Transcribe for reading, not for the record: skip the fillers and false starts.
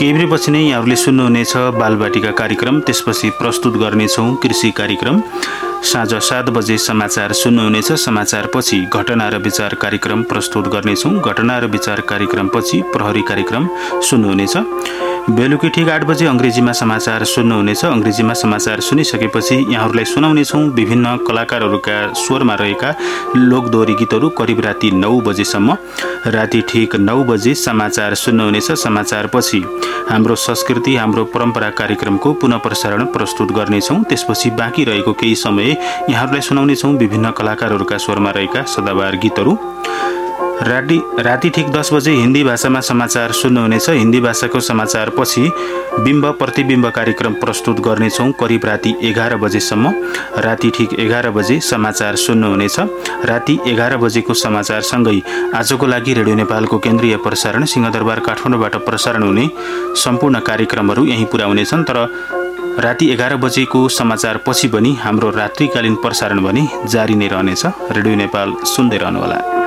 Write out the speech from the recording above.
केही बेरपछि नै यहाँहरूले सुन्नुहुनेछ बालबाटिका कार्यक्रम, त्यसपछि प्रस्तुत गर्नेछौँ कृषि कार्यक्रम। साँझ 7 बजे समाचार सुन्नुहुनेछ। समाचारपछि घटना र विचार कार्यक्रम प्रस्तुत गर्नेछौँ। घटना र विचार कार्यक्रमपछि प्रहरी कार्यक्रम सुन्नुहुनेछ। बेलुकी ठिक 8 बजे अङ्ग्रेजीमा समाचार सुन्नुहुनेछ। अङ्ग्रेजीमा समाचार सुनिसकेपछि यहाँहरूलाई सुनाउनेछौँ विभिन्न कलाकारहरूका स्वरमा रहेका लोकदोहोरी गीतहरू करिब राति 9 बजेसम्म। राति ठिक 9 बजे समाचार सुन्नुहुनेछ। समाचारपछि हाम्रो संस्कृति हाम्रो परम्परा कार्यक्रमको पुनः प्रसारण प्रस्तुत गर्नेछौँ। त्यसपछि बाँकी रहेको केही समय यहाँहरूलाई सुनाउनेछौँ विभिन्न कलाकारहरूका स्वरमा रहेका सदाबहार गीतहरू। राति ठिक 10 बजे हिन्दी भाषामा समाचार सुन्नुहुनेछ। हिन्दी भाषाको समाचारपछि बिम्ब प्रतिबिम्ब कार्यक्रम प्रस्तुत गर्नेछौँ करिब राति 11 बजेसम्म। राति ठिक 11 बजे समाचार सुन्नुहुनेछ। राति 11 बजेको समाचारसँगै आजको लागि रेडियो नेपालको केन्द्रीय प्रसारण सिंहदरबार काठमाडौँबाट प्रसारण हुने सम्पूर्ण कार्यक्रमहरू यहीँ पुरा हुनेछन्। तर राति 11 बजेको समाचारपछि पनि हाम्रो रात्रिकालीन प्रसारण भने जारी नै रहनेछ। रेडियो नेपाल सुन्दै रहनुहोला।